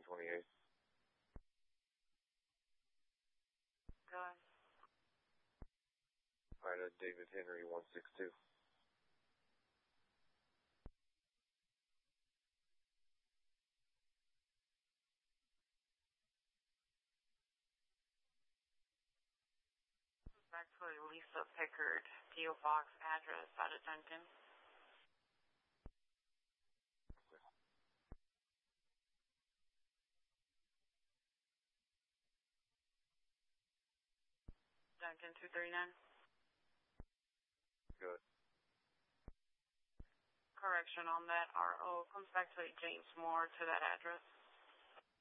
28. Go ahead. Alright, David Henry 162. Actually, Lisa Pickard, P.O. Box address out of Duncan. Duncan 239. Good. Correction on that RO comes back to James Moore to that address.